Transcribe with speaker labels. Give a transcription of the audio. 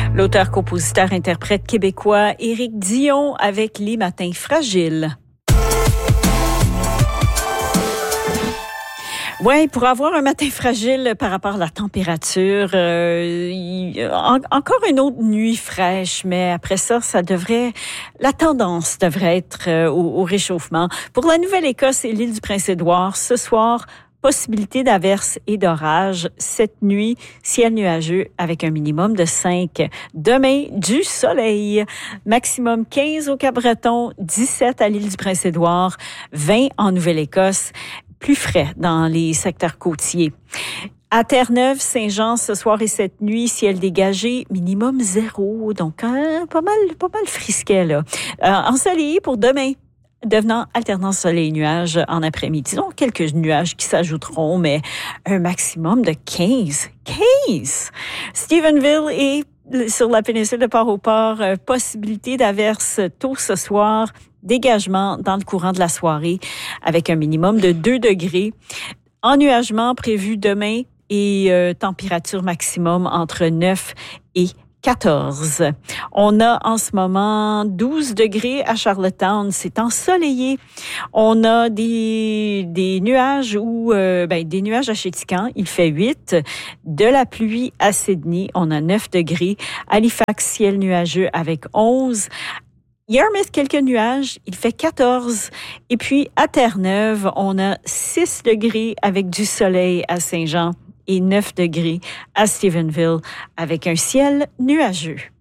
Speaker 1: L'auteur-compositeur-interprète québécois Éric Dion avec Les Matins Fragiles. Ouais, pour avoir un matin fragile par rapport à la température, encore une autre nuit fraîche, mais après ça, la tendance devrait être au réchauffement. Pour la Nouvelle-Écosse et l'île du Prince-Édouard, ce soir, possibilité d'averses et d'orages. Cette nuit, ciel nuageux avec un minimum de 5. Demain, du soleil. Maximum 15 au Cap-Breton, 17 à l'île du Prince-Édouard, 20 en Nouvelle-Écosse. Plus frais dans les secteurs côtiers. À Terre-Neuve, Saint-Jean, ce soir et cette nuit, ciel dégagé, minimum 0. Donc, pas mal frisquet, là. Ensoleillé pour demain. Devenant alternance soleil-nuage en après-midi. Donc, quelques nuages qui s'ajouteront, mais un maximum de 15. 15! Stephenville et sur la péninsule de Port-au-Port, possibilité d'averses tôt ce soir. Dégagement dans le courant de la soirée avec un minimum de 2 degrés. Ennuagement prévu demain et température maximum entre 9 et 14. On a en ce moment 12 degrés à Charlottetown. C'est ensoleillé. On a des nuages des nuages à Chéticamp. Il fait 8. De la pluie à Sydney. On a 9 degrés. Halifax, ciel nuageux avec 11. Yarmouth, quelques nuages, il fait 14. Et puis, à Terre-Neuve, on a 6 degrés avec du soleil à Saint-Jean et 9 degrés à Stephenville avec un ciel nuageux.